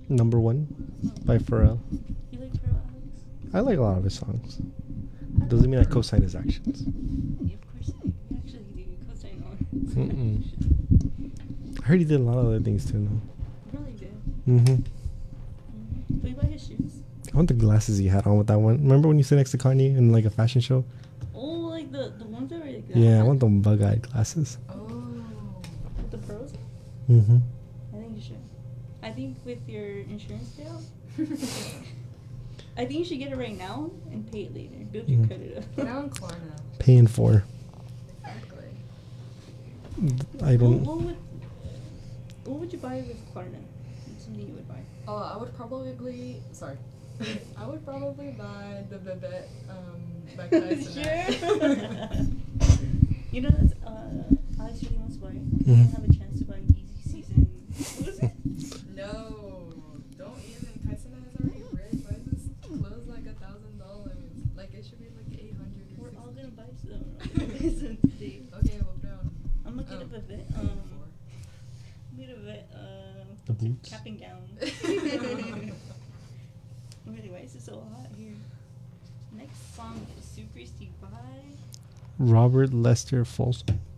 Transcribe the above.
Number One by Pharrell. You like Pharrell, Alex? I like a lot of his songs. Doesn't mean I co-sign his actions. Yeah, of course you actually do. Co-sign on. I heard he did a lot of other things too. No. Really good. Mm-hmm. Will you buy his shoes? I want the glasses he had on with that one. Remember when you sit next to Kanye in like a fashion show? Oh, like the ones that were like that? Yeah, I want them bug-eyed glasses. Oh. With the pearls? Mm-hmm. I think you should. I think with your insurance payout, I think you should get it right now and pay it later. Build your credit up. Get on Klarna. Paying for. Exactly. I don't. What would you buy with Klarna? What's something you would buy? I would probably I would probably buy the Vivette Mike Tyson. Sure. You know that's Alex really wants to buy. You don't have a chance to buy Easy Season. What is it? No, don't even. Tyson has already read prices close like $1,000. Like it should be like 800. We're all gonna buy some today. Okay, well down. I'm gonna get a Vivette. Get a Vivette. The boots. Cap and gown. Really, why is it so hot here? Next song is Super Steve by Robert Lester Folsom.